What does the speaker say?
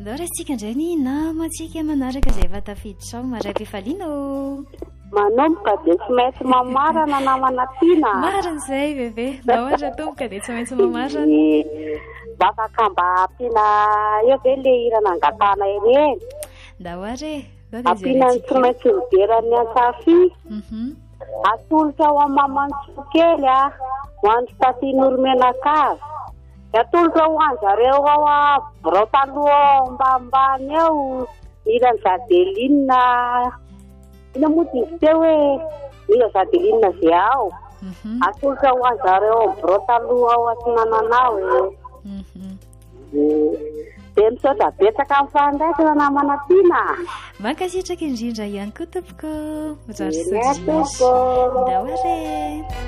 Ndao ratsika indray ny namantsika manaraka izay efa tafiditra ao maray-pifaliana o. Manomboka dia tsy maintsy mamarana namana tiana. Marina izay bebe. Ndao ohatra tomboka dia tsy maintsy mamarana. Bafaka mba ampiana eo ve le irana angatana ireny. Ndao ohatra e. Ampiana ny tsy maintsy miveran'ny ansafy. Atolotra ao amin'ny mamantso-kely ho an'ny tatin'oromenakavy. Atolotra ho an'zareo ao birao taloha ambanimbany eo mila zadelinina. Ina moa diso teo hoe mila zadelinina zay ao. Atolotra ho an'zareo birao taloha ao atsinananao dia misaotra betsaka amin'ny fandraisana namana tiana. Mankasitraka indrindra ihany koa tompoko. Ndao ohatra e.